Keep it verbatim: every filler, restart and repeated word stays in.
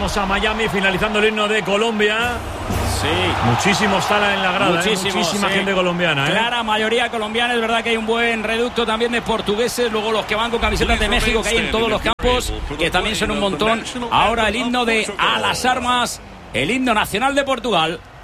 Vamos a Miami, finalizando el himno de Colombia. Sí. Muchísimo está en la grada, Muchísimo, ¿eh? Muchísima sí. gente colombiana. ¿eh? Clara mayoría colombiana. Es verdad que hay un buen reducto también de portugueses. Luego los que van con camisetas de México, que hay en todos los campos, que también son un montón. Ahora el himno de A las Armas, el himno nacional de Portugal.